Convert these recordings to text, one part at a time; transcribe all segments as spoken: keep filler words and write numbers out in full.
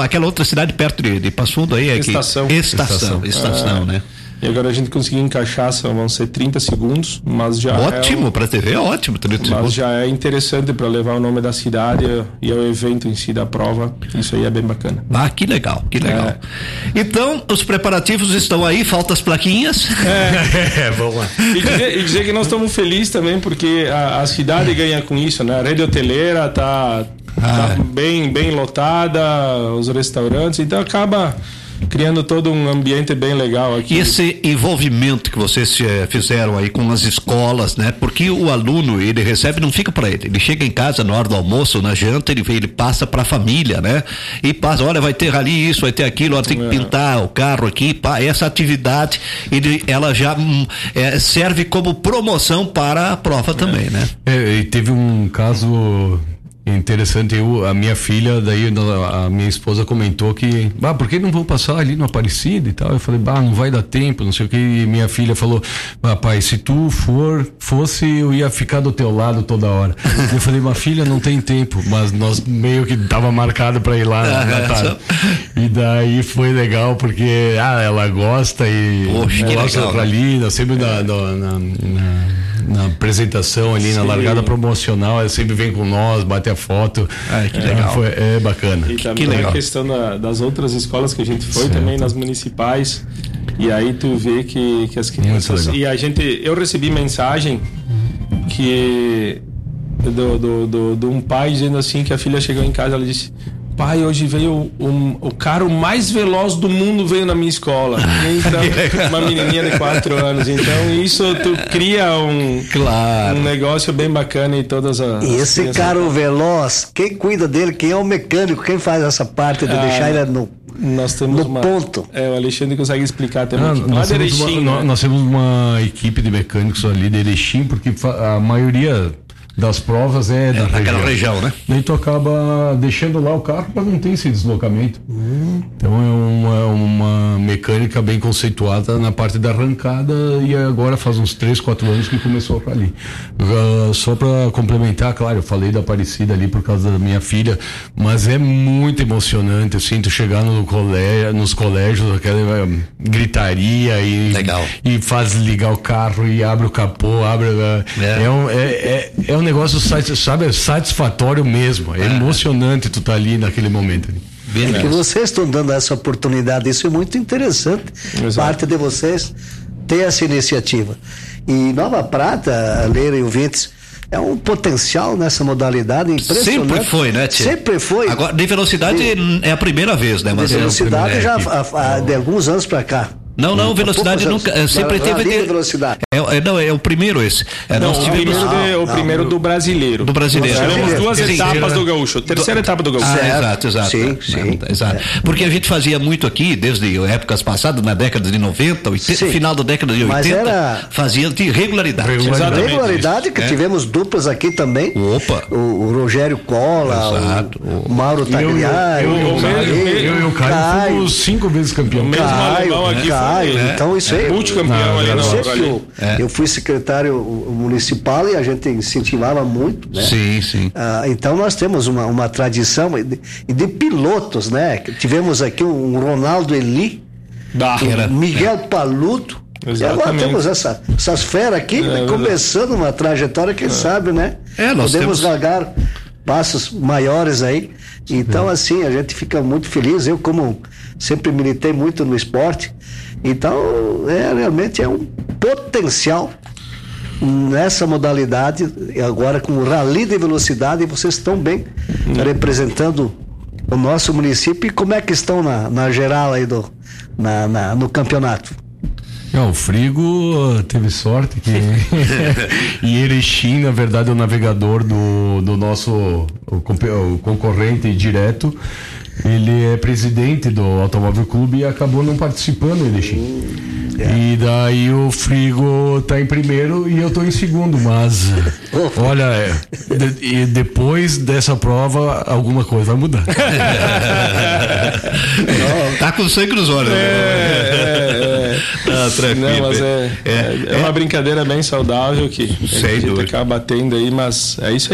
aquela outra cidade perto de, de Passo Fundo aí é Estação. Que, estação, estação, estação ah, né? E agora a gente conseguiu encaixar, são, vão ser trinta segundos, mas já ótimo, é um, para T V é ótimo, trinta mas segundos. já é interessante para levar o nome da cidade e o evento em si da prova, isso aí é bem bacana. Ah, que legal, que legal. É. Então, os preparativos estão aí, faltam as plaquinhas. É, vamos lá. E dizer, e dizer que nós estamos felizes também, porque a, a cidade ganha com isso, né? A rede hoteleira tá, ah. tá bem, bem lotada, os restaurantes, então acaba criando todo um ambiente bem legal aqui. E esse envolvimento que vocês eh, fizeram aí com as escolas, né? Porque o aluno, ele recebe, não fica para ele, ele chega em casa na hora do almoço, na janta, ele vem, ele passa para a família, né? E passa, olha, vai ter rali isso, vai ter aquilo, olha, tem que é. pintar o carro aqui, pá, essa atividade, ele, ela já hum, é, serve como promoção para a prova é. também, né? É, e teve um caso interessante, eu, a minha filha, daí a minha esposa comentou que, ah, por que não vou passar ali no Aparecida e tal? Eu falei, bah, não vai dar tempo, não sei o que, e minha filha falou, rapaz, se tu for, fosse, eu ia ficar do teu lado toda hora. Eu falei, mas filha, não tem tempo, mas nós meio que tava marcado pra ir lá na, na tarde. E daí foi legal, porque, ah, ela gosta e Poxa, que gosta legal, ali, né? sempre na, na, na, na, na apresentação ali, Sim. na largada promocional, ela sempre vem com nós, bate a foto. Ai, que legal. Foi, é bacana. E também que legal. a questão da, das outras escolas que a gente foi, certo. também nas municipais, e aí tu vê que, que as crianças, e a gente, eu recebi mensagem que do, do, do, de um pai dizendo assim, que a filha chegou em casa, ela disse, pai, hoje veio um, o carro mais veloz do mundo veio na minha escola. Então, uma menininha de quatro anos. Então, isso tu cria um, claro. um negócio bem bacana em todas as... E esse carro veloz, quem cuida dele, quem é o mecânico, quem faz essa parte de ah, deixar ele no, nós temos no uma, ponto? É, o Alexandre consegue explicar também. Ah, nós, lá temos Erechim, uma, né? nós temos uma equipe de mecânicos ali de Erechim, porque a maioria das provas é, é da naquela região. região, né? Daí tu acaba deixando lá o carro para não ter esse deslocamento. Hum. Então é uma, uma mecânica bem conceituada na parte da arrancada, e agora faz uns três, quatro anos que começou ali. Uh, só para complementar, claro, eu falei da Aparecida ali por causa da minha filha, mas é muito emocionante, assim, tu chegar no colégio, nos colégios, aquela uh, gritaria e, Legal. e faz ligar o carro e abre o capô, abre. Uh, é. É, um, é, é, é um negócio, sabe, satisfatório mesmo. É ah. emocionante tu tá ali naquele momento. É que vocês estão dando essa oportunidade, isso é muito interessante. Exato. Parte de vocês ter essa iniciativa. E Nova Prata, Leira e ouvintes, é um potencial nessa modalidade impressionante. Sempre foi, né, tia? Sempre foi. Agora, de velocidade de, é a primeira vez, né? Mas de velocidade é já há, há, de alguns anos para cá. Não, não, velocidade nunca, é, sempre teve de velocidade. É, é, não, é o primeiro esse. É, não, nós o tivemos primeiro, de, o não, primeiro não. do brasileiro. Do brasileiro. Nós tivemos duas Sim, etapas sim, do gaúcho. Terceira etapa do gaúcho. Ah, certo. exato, exato. Sim, sim. É, exato. É. Porque a gente fazia muito aqui, desde épocas passadas, na década de noventa, oitenta, final da década de oitenta, mas era... fazia de regularidade. Regularidade, regularidade que é. tivemos duplas aqui também. Opa! O, o Rogério Cola, exato. O, o Mauro Tagliari, eu e o Caio fomos cinco vezes campeão. O mesmo alemão aqui Caio, foi, né? então isso aí. Multicampeão. Ali eu, no eu, é. eu fui secretário municipal e a gente incentivava muito, né? Sim, sim. Ah, então nós temos uma, uma tradição de, de pilotos, né? Tivemos aqui um Ronaldo Eli, da, um Miguel é. Paludo. Exatamente. E agora temos essa, essas feras aqui, é, né? Começando uma trajetória, quem é. sabe, né? É, nós podemos temos... galgar passos maiores aí. Então, assim, a gente fica muito feliz. Eu, como sempre militei muito no esporte, então, é, realmente é um potencial nessa modalidade, e agora com o rally de velocidade, vocês estão bem hum. representando o nosso município. E como é que estão na, na geral aí do, na, na, no campeonato? Não, o Frigo teve sorte que e Erechim, na verdade, é o navegador do, do nosso o, o concorrente direto. Ele é presidente do Automóvel Clube e acabou não participando, Erechim. Hum, é. E daí o Frigo tá em primeiro e eu tô em segundo, mas olha, de, e depois dessa prova alguma coisa vai mudar. Tá com sangue nos olhos. É, é, é. Ah, não, mas é, é, é, é uma brincadeira bem saudável que a gente acaba batendo aí, mas é isso aí.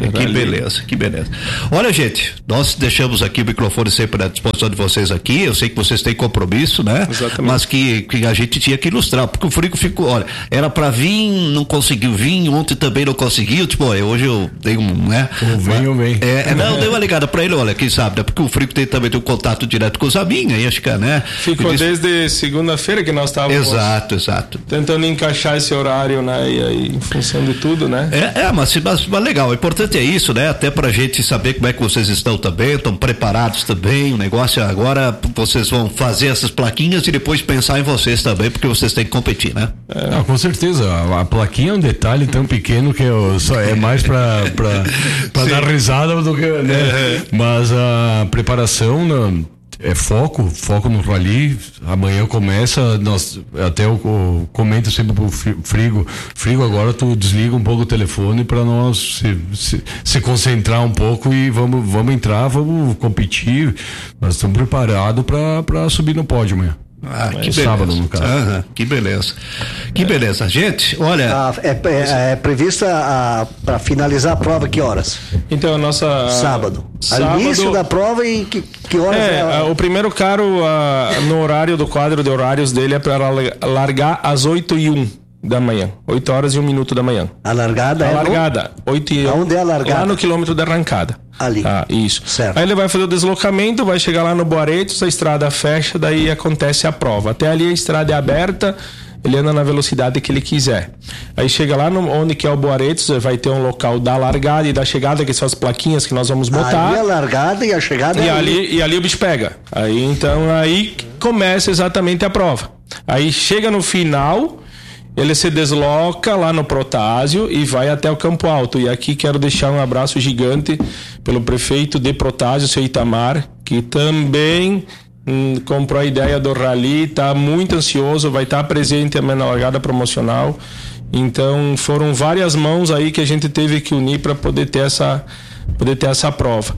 Que beleza, que beleza. Olha, gente, nós deixamos aqui o microfone sempre à disposição de vocês aqui. Eu sei que vocês têm compromisso, né? Exatamente. Mas que, que a gente tinha que ilustrar, porque o Frigo ficou, olha, era pra vir, não conseguiu vir, ontem também não conseguiu, tipo, olha, hoje eu tenho um, né? Ou vem ou vem. É, não, dei uma ligada pra ele, olha, quem sabe, né? Porque o Frigo tem também tem um contato direto com os amigos, aí acho que, né? Ficou disse... desde segunda-feira que nós estávamos. Exato, exato. Tentando encaixar esse horário, né? E aí, em função de tudo, né? É, é mas, mas, mas legal, o importante é isso, né? Até pra gente saber como é que vocês estão também, estão preparados também, o negócio agora, vocês vão fazer essas plaquinhas e depois pensar em vocês também, porque vocês têm que competir, né? É. Não, com certeza, a, a plaquinha é um detalhe tão pequeno que eu, só é mais pra, pra, pra dar risada do que, né? É. Mas a preparação, não, é foco, foco no rally. Amanhã começa, nós, até eu, eu comento sempre pro Frigo, Frigo, agora tu desliga um pouco o telefone para nós se, se, se concentrar um pouco e vamos, vamos entrar, vamos competir. Nós estamos preparados para subir no pódio amanhã. Ah, que é beleza. Sábado, no caso. Uhum, que beleza. Que beleza. Gente, olha. Ah, é, é, é prevista para finalizar a prova que horas? Então, a nossa. Sábado. Sábado... Início da prova e que, que horas é? é a... O primeiro carro, uh, no horário do quadro de horários dele, é para largar às oito e um da manhã. oito horas e um minuto da manhã. A largada a é. A largada. oito e um. Aonde é a largada? Lá no quilômetro da arrancada. Ali. Ah, isso. Certo. Aí ele vai fazer o deslocamento, vai chegar lá no Boaretos, a estrada fecha, daí acontece a prova. Até ali a estrada é aberta, ele anda na velocidade que ele quiser. Aí chega lá no, onde que é o Boaretos, vai ter um local da largada e da chegada, que são as plaquinhas que nós vamos botar. Ali a largada e a chegada e é ali. ali. E ali o bicho pega. Aí então aí começa exatamente a prova. Aí chega no final, ele se desloca lá no Protásio e vai até o Campo Alto. E aqui quero deixar um abraço gigante pelo prefeito de Protásio, seu Itamar, que também hum, comprou a ideia do rally, está muito ansioso, vai estar presente também na largada promocional. Então foram várias mãos aí que a gente teve que unir para poder ter essa, poder ter essa prova.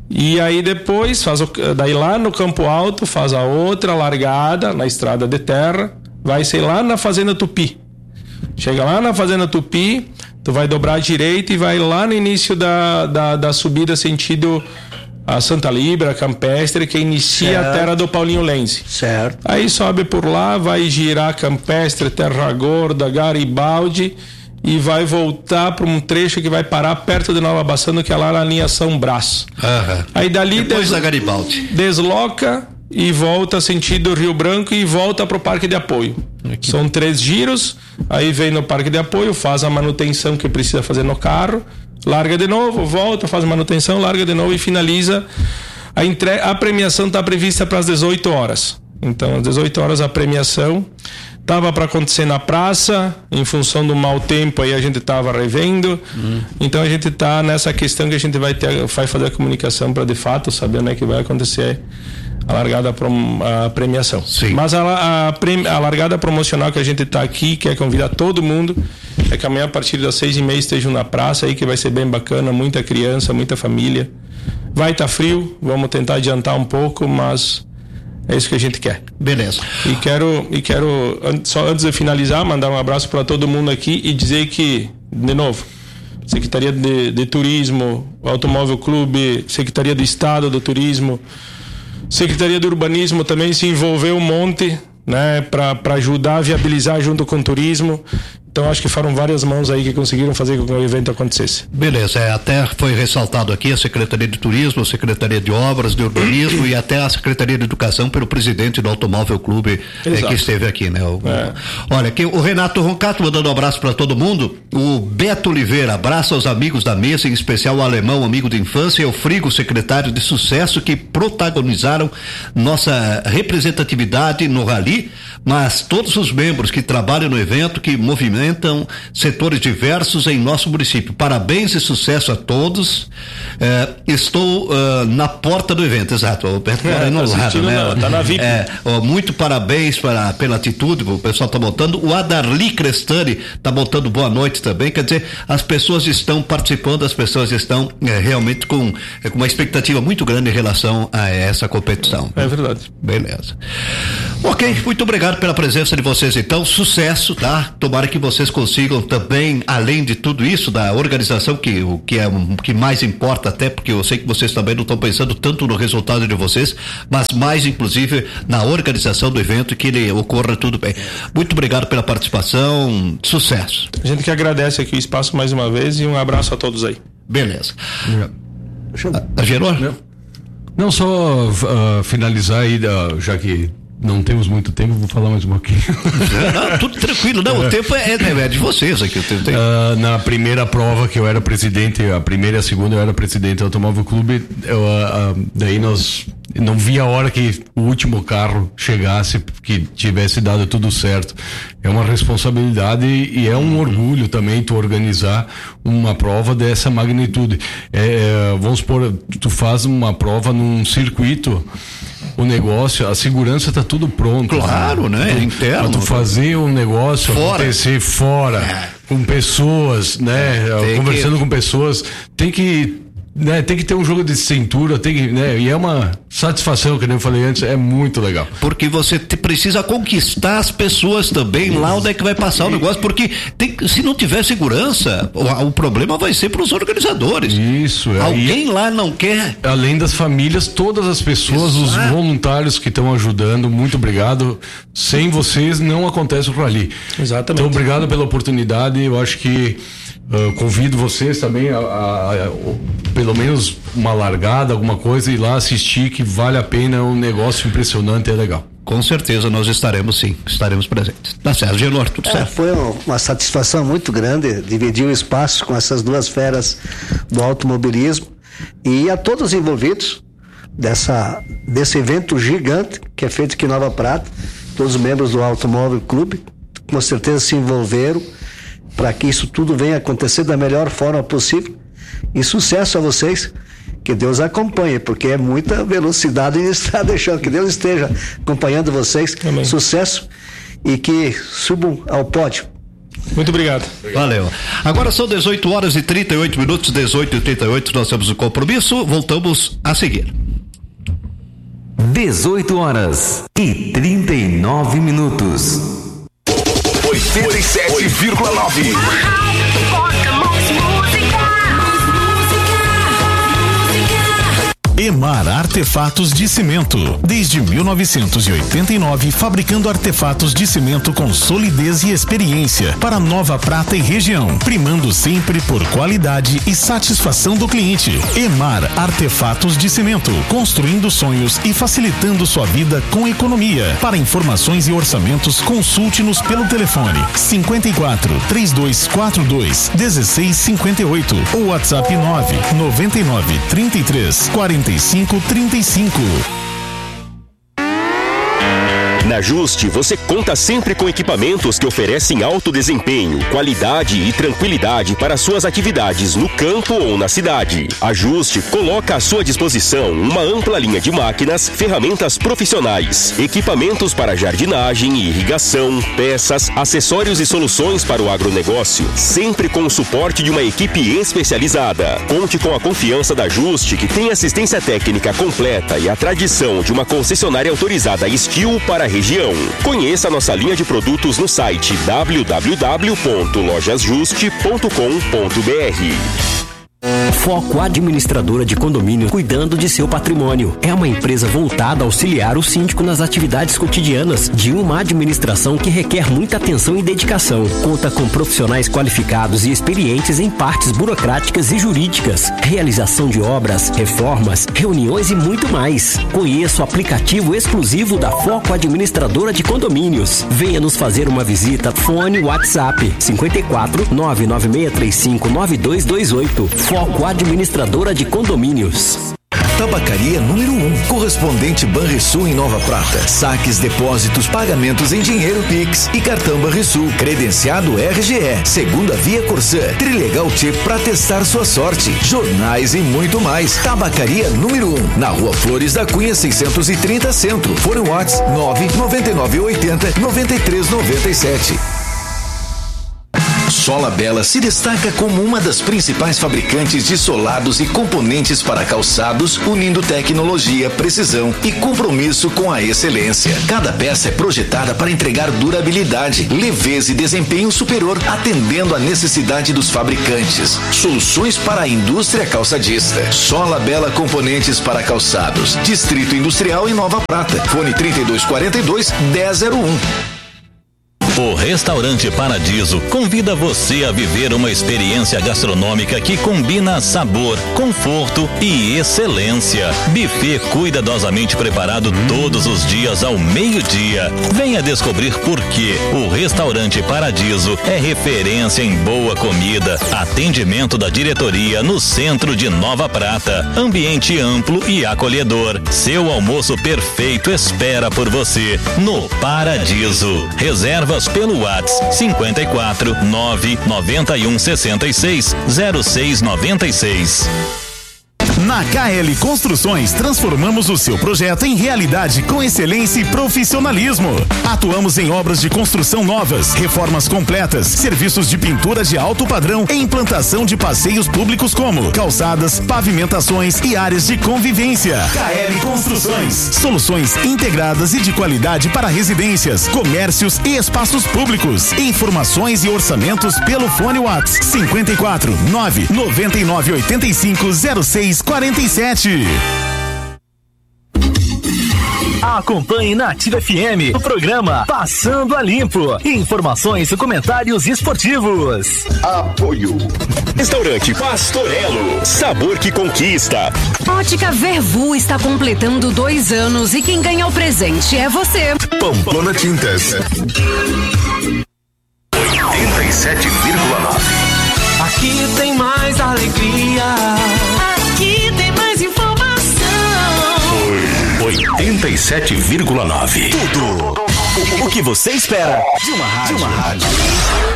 E aí depois, faz o, daí lá no Campo Alto, faz a outra largada na estrada de terra, vai ser lá na Fazenda Tupi. Chega lá na Fazenda Tupi, tu vai dobrar à direita e vai lá no início da, da, da subida sentido a Santa Líbera, Campestre, que inicia certo. A terra do Paulinho Lenzi. Certo. Aí sobe por lá, vai girar Campestre, Terra Gorda, Garibaldi e vai voltar para um trecho que vai parar perto de Nova Bassano, que é lá na linha São Brás. Uhum. Aí dali depois des... da Garibaldi. Desloca e volta sentido Rio Branco e volta para o Parque de Apoio. Aqui. São três giros, aí vem no Parque de Apoio, faz a manutenção que precisa fazer no carro, larga de novo, volta, faz a manutenção, larga de novo e finaliza. A, entre... a premiação está prevista para as dezoito horas. Então, às dezoito horas a premiação. Tava para acontecer na praça, em função do mau tempo aí a gente tava revendo. Uhum. Então a gente tá nessa questão que a gente vai ter, vai fazer a comunicação para de fato saber onde é que vai acontecer a largada a premiação. Sim. Mas a, a, a largada promocional que a gente tá aqui, quer convidar todo mundo, é que amanhã a partir das seis e meia estejam na praça aí, que vai ser bem bacana, muita criança, muita família. Vai estar tá frio, vamos tentar adiantar um pouco, mas é isso que a gente quer. Beleza. E quero, e quero só antes de finalizar, mandar um abraço para todo mundo aqui e dizer que, de novo, Secretaria de, de Turismo, Automóvel Clube, Secretaria do Estado do Turismo, Secretaria do Urbanismo também se envolveu um monte, né, para ajudar a viabilizar junto com o turismo. Então acho que foram várias mãos aí que conseguiram fazer com que o evento acontecesse. Beleza, é, até foi ressaltado aqui a Secretaria de Turismo, a Secretaria de Obras, de Urbanismo e até a Secretaria de Educação pelo presidente do Automóvel Clube é, que esteve aqui, né? O, é. Olha, aqui o Renato Roncato mandando um abraço para todo mundo, o Beto Oliveira, abraço aos amigos da mesa, em especial o alemão, amigo de infância, e o Frigo, secretário de sucesso, que protagonizaram nossa representatividade no Rally, mas todos os membros que trabalham no evento, que movimentam setores diversos em nosso município. Parabéns e sucesso a todos. É, estou uh, na porta do evento, exato. O Beto é, no tá lado, né? Na, tá na V I P. É, ó, muito parabéns para, pela atitude, o pessoal está montando. O Adarli Crestani está montando boa noite também. Quer dizer, as pessoas estão participando, as pessoas estão é, realmente com, é, com uma expectativa muito grande em relação a essa competição. É verdade. Beleza. Ok, muito obrigado pela presença de vocês, então, sucesso, tá? Tomara que vocês consigam também, além de tudo isso, da organização, que o que é o que mais importa, até porque eu sei que vocês também não estão pensando tanto no resultado de vocês, mas mais inclusive na organização do evento, que ele ocorra tudo bem. Muito obrigado pela participação, sucesso. A gente que agradece aqui o espaço mais uma vez e um abraço a todos aí. Beleza. A, a Geror? Não, não só uh, finalizar aí, uh, já que não temos muito tempo, vou falar mais um pouquinho. Não, tudo tranquilo, não, o tempo é, é de vocês aqui. Tem... Uh, na primeira prova que eu era presidente, a primeira e a segunda eu era presidente do Automóvel Clube, eu, uh, uh, daí nós não via a hora que o último carro chegasse, que tivesse dado tudo certo. É uma responsabilidade e é um orgulho também tu organizar uma prova dessa magnitude. É, é, vamos supor, tu faz uma prova num circuito, o negócio, a segurança tá tudo pronto. Claro, né? né? Interno. Tu fazer um negócio fora. acontecer fora, é. com pessoas, né? É, conversando que... com pessoas, tem que, né? Tem que ter um jogo de cintura, tem que, né? E é uma satisfação, que nem eu falei antes, é muito legal. Porque você te, precisa conquistar as pessoas também lá onde é que vai passar o negócio, porque tem, se não tiver segurança, o, o problema vai ser para os organizadores. Isso. É. Alguém e, lá não quer. Além das famílias, todas as pessoas, Exato. os voluntários que estão ajudando, muito obrigado. Sem vocês não acontece o rally. Exatamente. Então, obrigado pela oportunidade. Eu acho que Uh, convido vocês também a, a, a, a pelo menos uma largada, alguma coisa, ir lá assistir, que vale a pena, é um negócio impressionante, é legal. Com certeza nós estaremos, sim, estaremos presentes. Tá certo, Gelor, tudo é, certo. Foi uma satisfação muito grande dividir o espaço com essas duas feras do automobilismo e a todos os envolvidos dessa, desse evento gigante que é feito aqui em Nova Prata. Todos os membros do Automóvel Clube com certeza se envolveram para que isso tudo venha acontecer da melhor forma possível. E sucesso a vocês, que Deus acompanhe, porque é muita velocidade e está deixando, que Deus esteja acompanhando vocês. Amém. Sucesso e que subam ao pódio. Muito obrigado. Valeu. Agora são dezoito horas e trinta e oito minutos, dezoito e trinta e oito, nós temos o compromisso, voltamos a seguir. dezoito horas e trinta e nove minutos. oitenta e sete vírgula nove. Emar Artefatos de Cimento. Desde mil novecentos e oitenta e nove, fabricando artefatos de cimento com solidez e experiência para Nova Prata e região, primando sempre por qualidade e satisfação do cliente. Emar Artefatos de Cimento, construindo sonhos e facilitando sua vida com economia. Para informações e orçamentos, consulte-nos pelo telefone cinquenta e quatro, trinta e dois quarenta e dois, dezesseis cinquenta e oito ou WhatsApp nove noventa e nove, trinta e três, quarenta e cinco, trinta e cinco. Na Juste, você conta sempre com equipamentos que oferecem alto desempenho, qualidade e tranquilidade para suas atividades no campo ou na cidade. A Juste coloca à sua disposição uma ampla linha de máquinas, ferramentas profissionais, equipamentos para jardinagem e irrigação, peças, acessórios e soluções para o agronegócio, sempre com o suporte de uma equipe especializada. Conte com a confiança da Juste, que tem assistência técnica completa e a tradição de uma concessionária autorizada Estil para a região. Conheça nossa linha de produtos no site w w w ponto lojas juste ponto com ponto b r. Foco Administradora de Condomínio, cuidando de seu patrimônio. É uma empresa voltada a auxiliar o síndico nas atividades cotidianas de uma administração que requer muita atenção e dedicação. Conta com profissionais qualificados e experientes em partes burocráticas e jurídicas, realização de obras, reformas, reuniões e muito mais. Conheça o aplicativo exclusivo da Foco Administradora de Condomínios. Venha nos fazer uma visita. Fone WhatsApp cinquenta e quatro, nove nove seis três cinco, nove dois dois oito. Foco Administradora de Condomínios. Tabacaria número um, correspondente Banrisul em Nova Prata. Saques, depósitos, pagamentos em dinheiro Pix e cartão Banrisul. Credenciado R G E, segunda via Corsã, Trilegal T para testar sua sorte. Jornais e muito mais. Tabacaria número um, na Rua Flores da Cunha seiscentos e trinta Centro. Fone WhatsApp nove nove nove oitenta, noventa e três noventa e sete. Sola Bela se destaca como uma das principais fabricantes de solados e componentes para calçados, unindo tecnologia, precisão e compromisso com a excelência. Cada peça é projetada para entregar durabilidade, leveza e desempenho superior, atendendo à necessidade dos fabricantes. Soluções para a indústria calçadista. Sola Bela Componentes para Calçados. Distrito Industrial em Nova Prata. Fone trinta e dois quarenta e dois, dez zero um. O Restaurante Paradiso convida você a viver uma experiência gastronômica que combina sabor, conforto e excelência. Buffet cuidadosamente preparado todos os dias ao meio-dia. Venha descobrir por que o Restaurante Paradiso é referência em boa comida. Atendimento da diretoria no centro de Nova Prata. Ambiente amplo e acolhedor. Seu almoço perfeito espera por você no Paradiso. Reservas pelo WhatsApp cinquenta e quatro, nove noventa e um, sessenta e seis, zero seis noventa e seis. Na K L Construções, transformamos o seu projeto em realidade com excelência e profissionalismo. Atuamos em obras de construção novas, reformas completas, serviços de pintura de alto padrão e implantação de passeios públicos como calçadas, pavimentações e áreas de convivência. K L Construções, soluções integradas e de qualidade para residências, comércios e espaços públicos. Informações e orçamentos pelo fone WhatsApp cinquenta e quatro, nove noventa e nove, oitenta e cinco, zero seis quarenta e sete. Acompanhe na Ativa F M o programa Passando a Limpo. Informações e comentários esportivos. Apoio. Restaurante Pastorello. Sabor que conquista. Ótica Vervu está completando dois anos e quem ganha o presente é você. Pamplona Tintas. oitenta e sete vírgula nove. Aqui tem mais alegria. Aqui tem mais informação. oitenta e sete vírgula nove. Tudo o que você espera de uma rádio. De uma rádio.